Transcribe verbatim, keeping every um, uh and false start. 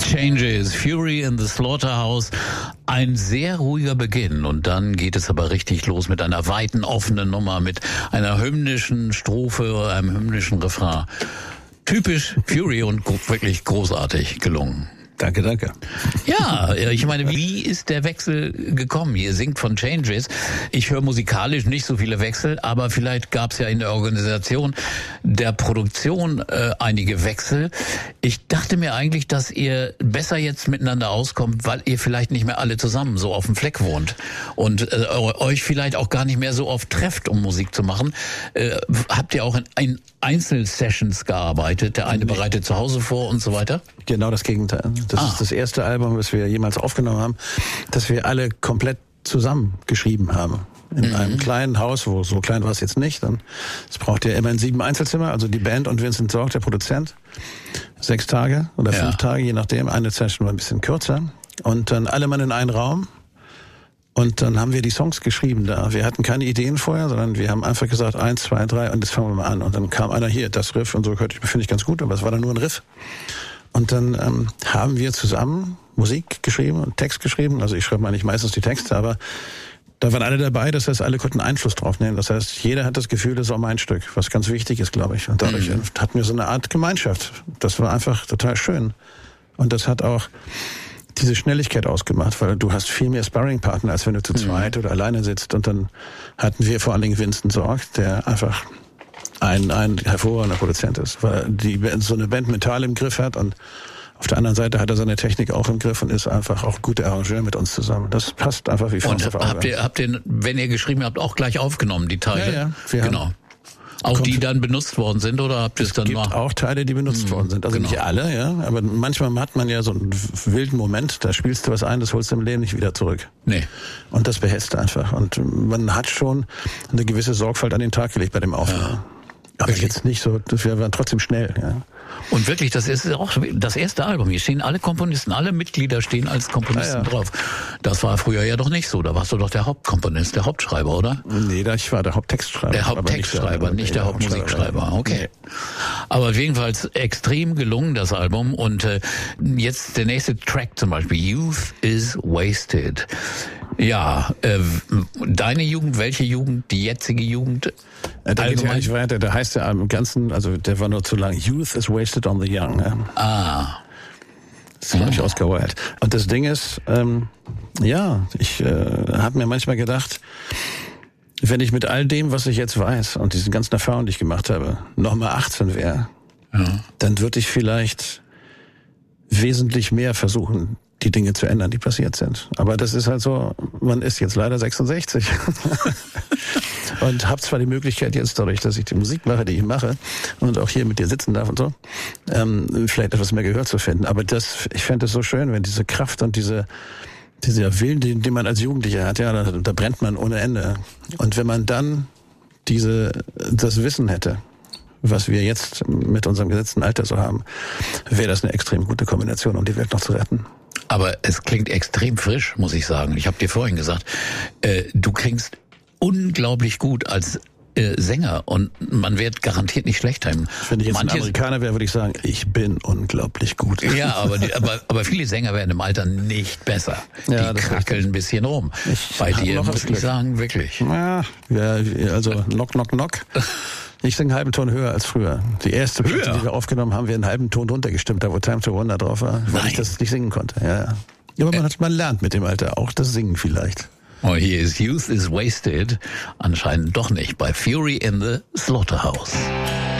Changes, Fury in the Slaughterhouse. Ein sehr ruhiger Beginn und dann geht es aber richtig los mit einer weiten, offenen Nummer, mit einer hymnischen Strophe, einem hymnischen Refrain. Typisch Fury und wirklich großartig gelungen. Danke, danke. Ja, ich meine, wie ist der Wechsel gekommen? Ihr singt von Changes. Ich höre musikalisch nicht so viele Wechsel, aber vielleicht gab es ja in der Organisation der Produktion äh, einige Wechsel. Ich dachte mir eigentlich, dass ihr besser jetzt miteinander auskommt, weil ihr vielleicht nicht mehr alle zusammen so auf dem Fleck wohnt und äh, euch vielleicht auch gar nicht mehr so oft trefft, um Musik zu machen. Äh, habt ihr auch in, in Einzelsessions gearbeitet? Der eine bereitet zu Hause vor und so weiter? Genau das Gegenteil. Das ah. ist das erste Album, das wir jemals aufgenommen haben, das wir alle komplett zusammen geschrieben haben. In mhm. einem kleinen Haus, wo so klein war es jetzt nicht. Es braucht ja immerhin sieben Einzelzimmer, also die Band und Vincent Sorg, der Produzent. Sechs Tage oder fünf ja. Tage, je nachdem. Eine Session war ein bisschen kürzer. Und dann alle Mann in einen Raum. Und dann haben wir die Songs geschrieben da. Wir hatten keine Ideen vorher, sondern wir haben einfach gesagt, eins, zwei, drei und jetzt fangen wir mal an. Und dann kam einer hier, das Riff und so, hörte ich, finde ich ganz gut, aber es war dann nur ein Riff. Und dann ähm, haben wir zusammen Musik geschrieben und Text geschrieben. Also ich schreibe mal nicht meistens die Texte, aber da waren alle dabei. Das heißt, alle konnten Einfluss drauf nehmen. Das heißt, jeder hat das Gefühl, das ist auch mein Stück, was ganz wichtig ist, glaube ich. Und dadurch mhm. hatten wir so eine Art Gemeinschaft. Das war einfach total schön. Und das hat auch diese Schnelligkeit ausgemacht, weil du hast viel mehr Sparringpartner, als wenn du zu zweit mhm. oder alleine sitzt. Und dann hatten wir vor allen Dingen Vincent Sorg, der einfach ein, ein hervorragender Produzent ist, weil die so eine Band mental im Griff hat und auf der anderen Seite hat er seine Technik auch im Griff und ist einfach auch guter Arrangeur mit uns zusammen. Das passt einfach wie Faust auf Auge. Habt ihr, habt ihr, wenn ihr geschrieben habt, auch gleich aufgenommen, die Teile? Ja, ja. Wir genau. Haben Auch die dann benutzt worden sind, oder habt ihr es dann mal? Es gibt auch Teile, die benutzt mhm, worden sind. Also genau. nicht alle, ja. Aber manchmal hat man ja so einen wilden Moment, da spielst du was ein, das holst du im Leben nicht wieder zurück. Nee. Und das behältst du einfach. Und man hat schon eine gewisse Sorgfalt an den Tag gelegt bei dem Aufnehmen. Ja. Aber wirklich? Jetzt nicht so, wir waren trotzdem schnell, ja. Und wirklich, das ist auch das erste Album. Hier stehen alle Komponisten, alle Mitglieder stehen als Komponisten ja, ja. drauf. Das war früher ja doch nicht so. Da warst du doch der Hauptkomponist, der Hauptschreiber, oder? Nee, ich war der Haupttextschreiber. Der Haupttextschreiber, nicht, nicht der, der Hauptmusikschreiber. Okay. Nee. Aber jedenfalls extrem gelungen, das Album. Und äh, jetzt der nächste Track zum Beispiel, Youth is Wasted. Ja, äh, deine Jugend, welche Jugend, die jetzige Jugend? Äh, der geht ja nicht weiter, der heißt ja im Ganzen, also der war nur zu lang, Youth is Wasted on the Young. Ja. Ah. Das war nicht Oscar Wilde. Und das Ding ist, ähm, ja, ich äh, habe mir manchmal gedacht, wenn ich mit all dem, was ich jetzt weiß und diesen ganzen Erfahrungen, die ich gemacht habe, nochmal achtzehn wäre, ja. dann würde ich vielleicht wesentlich mehr versuchen, die Dinge zu ändern, die passiert sind. Aber das ist halt so, man ist jetzt leider sechsundsechzig und habe zwar die Möglichkeit jetzt dadurch, dass ich die Musik mache, die ich mache und auch hier mit dir sitzen darf und so, ähm, vielleicht etwas mehr Gehör zu finden. Aber das, ich fände es so schön, wenn diese Kraft und diese dieser Willen, den, den man als Jugendlicher hat, ja, da, da brennt man ohne Ende. Und wenn man dann diese das Wissen hätte, was wir jetzt mit unserem gesetzten Alter so haben, wäre das eine extrem gute Kombination, um die Welt noch zu retten. Aber es klingt extrem frisch, muss ich sagen. Ich habe dir vorhin gesagt, äh, du klingst unglaublich gut als äh, Sänger und man wird garantiert nicht schlecht sein. Wenn ich jetzt Manche, ein Amerikaner wäre, würde ich sagen, ich bin unglaublich gut. Ja, aber, die, aber, aber viele Sänger werden im Alter nicht besser. Ja, die krackeln ein bisschen rum. Ich Bei dir muss ich sagen, wirklich. Ja, ja, also knock, knock, knock. Ich singe einen halben Ton höher als früher. Die erste Platte, die wir aufgenommen haben, wir einen halben Ton runtergestimmt, da wo Time to Wonder drauf war, weil Nein. ich das nicht singen konnte. Ja, ja. Aber man, hat, man lernt mit dem Alter auch das Singen vielleicht. Oh, hier ist Youth is Wasted. Anscheinend doch nicht bei Fury in the Slaughterhouse.